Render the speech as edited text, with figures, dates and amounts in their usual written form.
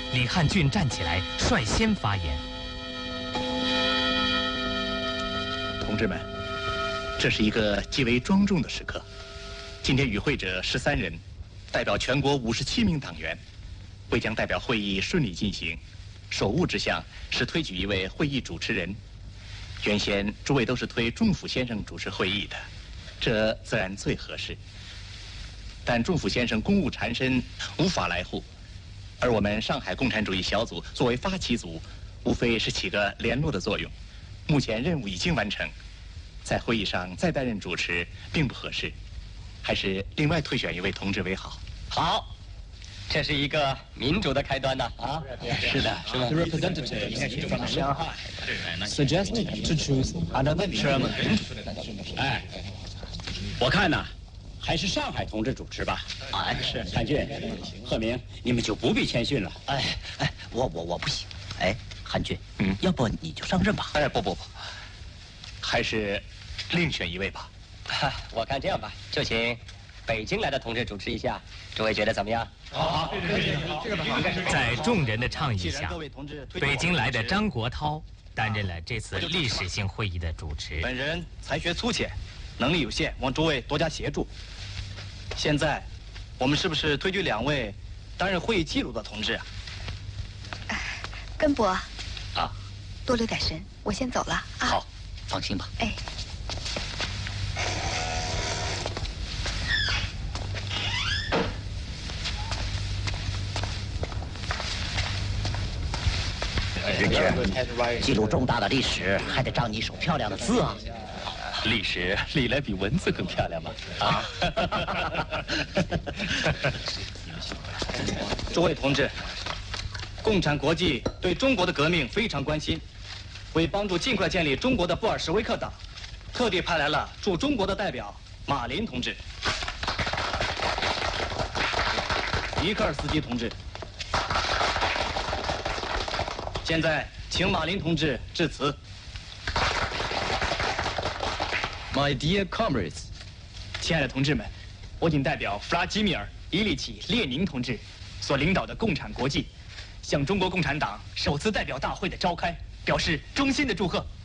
李汉俊站起来，率先发言。 同志们，这是一个极为庄重的时刻。今天与会者13人，代表全国57名党员，为将代表会议顺利进行，首务之项是推举一位会议主持人。原先诸位都是推仲甫先生主持会议的，这自然最合适。但仲甫先生公务缠身，无法来沪，而我们上海共产主义小组作为发起组，无非是起个联络的作用。目前任务已经完成，在会议上再担任主持并不合适，还是另外推选一位同志为好。 好，这是一个民主的开端呐！啊， 是的，是吧 The representative from Shanghai suggested to choose another chairman. 哎，我看呐，还是上海同志主持吧。 哎，是汉俊、贺明，你们就不必谦逊了。 哎，我不行。哎，汉俊，要不你就上任吧？ 哎，不，还是另选一位吧。 我看这样吧，就请北京来的同志主持一下，诸位觉得怎么样？ 好，这个在众人的倡议下，北京来的张国焘担任了这次历史性会议的主持。 本人才学粗浅，能力有限，望诸位多加协助。现在，我们是不是推举2位担任会议记录的同志啊？ 根伯， 啊， 多留点神，我先走了啊。 好，放心吧。 哎。 日志，记录重大的历史，还得仗你手漂亮的字啊。 历史历来比文字更漂亮嘛！ 啊！ 诸位同志，共产国际对中国的革命非常关心，为帮助尽快建立中国的布尔什维克党，特地派来了驻中国的代表马林同志、尼克尔斯基同志。现在，请马林同志致辞。 My dear comrades， 亲爱的同志们，我谨代表弗拉基米尔·伊利奇·列宁同志所领导的共产国际，向中国共产党首次代表大会的召开表示衷心的祝贺。